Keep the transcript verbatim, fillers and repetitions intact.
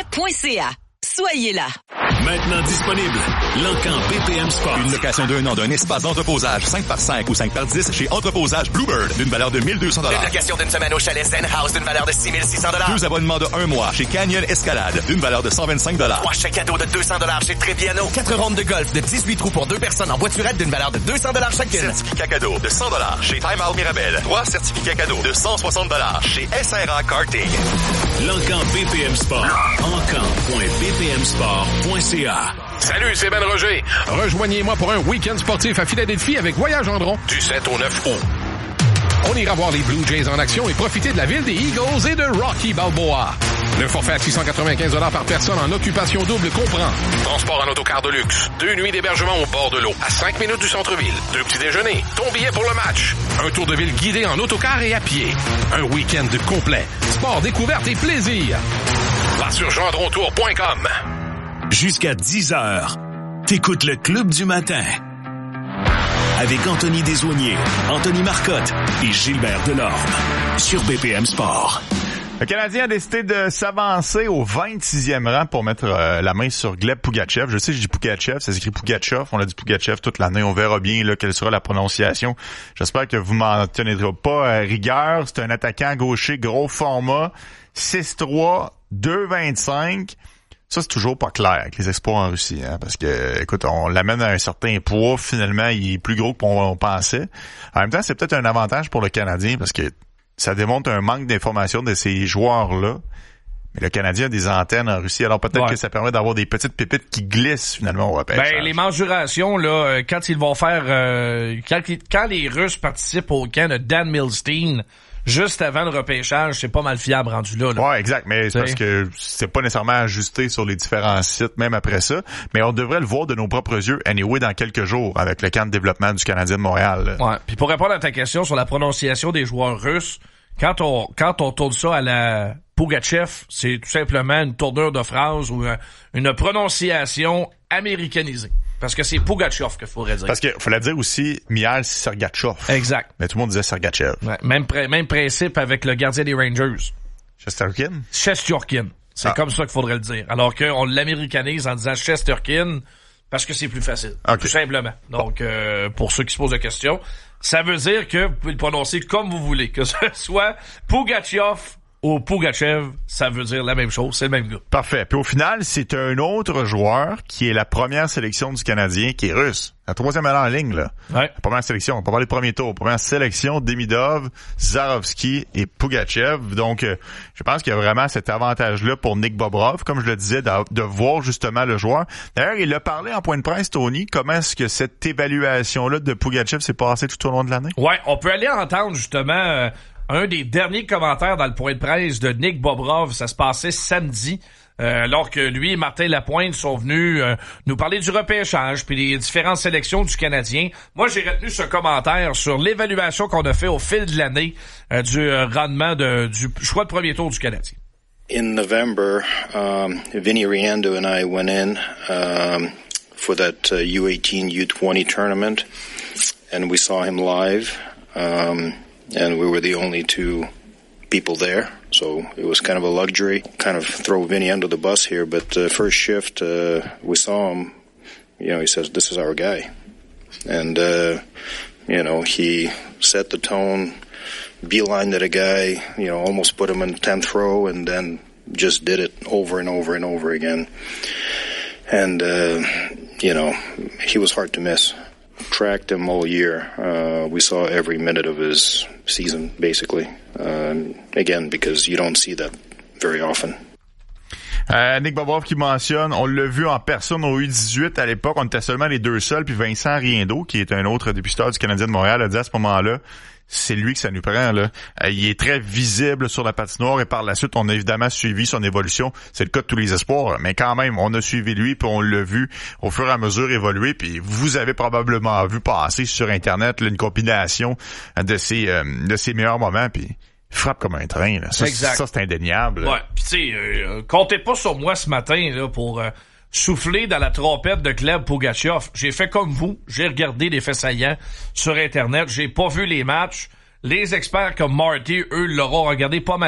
point c a. Soyez là. Maintenant disponible, L'Encan B P M Sport. Une location d'un an d'un espace d'entreposage cinq par cinq ou cinq par dix chez Entreposage Bluebird d'une valeur de mille deux cents dollars. Une location d'une semaine au chalet Zen House d'une valeur de six mille six cents dollars. Deux abonnements de un mois chez Canyon Escalade d'une valeur de cent vingt-cinq dollars. Trois chèques cadeaux de deux cents dollars chez Trépiano. Quatre rondes de golf de dix-huit trous pour deux personnes en voiturette d'une valeur de deux cents dollars chacune. Certificat cadeau de cent dollars chez Time Out Mirabel. Trois certificats cadeaux de cent soixante dollars chez S R A Karting. L'Encan B P M Sport. encan point b p m sport point c a. Salut, c'est Ben Roger. Rejoignez-moi pour un week-end sportif à Philadelphie avec Voyage Gendron du sept au neuf août. On ira voir les Blue Jays en action et profiter de la ville des Eagles et de Rocky Balboa. Le forfait à six cent quatre-vingt-quinze dollars par personne en occupation double comprend transport en autocar de luxe, deux nuits d'hébergement au bord de l'eau, à cinq minutes du centre-ville, deux petits déjeuners, ton billet pour le match, un tour de ville guidé en autocar et à pied, un week-end complet, sport, découverte et plaisir. Va sur gendron tour point com. Jusqu'à dix heures, t'écoutes le Club du matin. Avec Anthony Desaulniers, Anthony Marcotte et Gilbert Delorme. Sur B P M Sport. Le Canadien a décidé de s'avancer au vingt-sixième rang pour mettre euh, la main sur Gleb Pougatchev. Je sais que je dis Pougatchev, ça s'écrit Pougatchev. On a dit Pougatchev toute l'année. On verra bien là quelle sera la prononciation. J'espère que vous m'en tiendrez pas à rigueur. C'est un attaquant gaucher, gros format, six trois, deux vingt-cinq. Ça, c'est toujours pas clair avec les exploits en Russie, hein, parce que, écoute, on l'amène à un certain poids. Finalement, il est plus gros qu'on pensait. En même temps, c'est peut-être un avantage pour le Canadien parce que ça démontre un manque d'information de ces joueurs-là. Mais le Canadien a des antennes en Russie, alors peut-être ouais. que ça permet d'avoir des petites pépites qui glissent finalement au repêchage. Ben, les mensurations, là, quand ils vont faire... Euh, quand, quand les Russes participent au camp de Dan Milstein, juste avant le repêchage, c'est pas mal fiable rendu là. là. Ouais, exact, mais c'est parce que c'est pas nécessairement ajusté sur les différents sites, même après ça. Mais on devrait le voir de nos propres yeux, anyway, dans quelques jours, avec le camp de développement du Canadien de Montréal. Là. Ouais, puis pour répondre à ta question sur la prononciation des joueurs russes, quand on quand on tourne ça à la Pougatchev, c'est tout simplement une tournure de phrase ou une prononciation américanisée. Parce que c'est Pougatchev qu'il faudrait dire. Parce qu'il fallait dire aussi Mihail Sergachev. Exact. Mais tout le monde disait Sergachev. Ouais, même, même principe avec le gardien des Rangers. Shesterkin? Shesterkin. C'est ah. comme ça qu'il faudrait le dire. Alors qu'on l'américanise en disant Shesterkin parce que c'est plus facile. Okay. Tout simplement. Donc, bon. euh, pour ceux qui se posent la question, ça veut dire que vous pouvez le prononcer comme vous voulez. Que ce soit Pougatchev ou Pougatchev, ça veut dire la même chose, c'est le même gars. Parfait. Puis au final, c'est un autre joueur qui est la première sélection du Canadien, qui est russe. La troisième année en ligne, là. Ouais. La première sélection, on peut parler du premier tour. Première sélection, Demidov, Zarovski et Pougatchev. Donc, euh, je pense qu'il y a vraiment cet avantage-là pour Nick Bobrov, comme je le disais, de, de voir justement le joueur. D'ailleurs, il a parlé en point de presse, Tony, comment est-ce que cette évaluation-là de Pougatchev s'est passée tout au long de l'année? Ouais, on peut aller entendre justement... Euh, un des derniers commentaires dans le point de presse de Nick Bobrov, ça se passait samedi, euh, alors que lui et Martin Lapointe sont venus euh, nous parler du repêchage puis des différentes sélections du Canadien. Moi, j'ai retenu ce commentaire sur l'évaluation qu'on a fait au fil de l'année euh, du euh, rendement de, du choix de premier tour du Canadien. In November, um, Vinny Riendeau and I went in um, for that uh, U eighteen, U twenty tournament, and we saw him live. Um, And we were the only two people there, so it was kind of a luxury. Kind of throw Vinny under the bus here, but uh, first shift, uh, we saw him, you know, he says, this is our guy. And, uh, you know, he set the tone, beelined at a guy, you know, almost put him in tenth row, and then just did it over and over and over again. And, uh, you know, he was hard to miss. Tracked him all year. Uh, we saw every minute of his season, basically. Um, again, because you don't see that very often. Euh, Nick Bobrov qui mentionne, on l'a vu en personne au U dix-huit à l'époque, on était seulement les deux seuls, puis Vincent Riendeau, qui est un autre dépisteur du Canadien de Montréal, a dit à ce moment-là, c'est lui que ça nous prend, là. Euh, il est très visible sur la patinoire et par la suite, on a évidemment suivi son évolution. C'est le cas de tous les espoirs, mais quand même, on a suivi lui puis on l'a vu au fur et à mesure évoluer. Puis vous avez probablement vu passer sur Internet là, une compilation de ses, euh, de ses meilleurs moments, puis il frappe comme un train, là. Ça, exact. Ça, c'est indéniable. Ouais, puis tu sais, euh, comptez pas sur moi ce matin là pour... Euh... souffler dans la trompette de Gleb Pougatchev. J'ai fait comme vous, j'ai regardé les faits saillants sur Internet, j'ai pas vu les matchs. Les experts comme Marty, eux, l'auront regardé pas mal.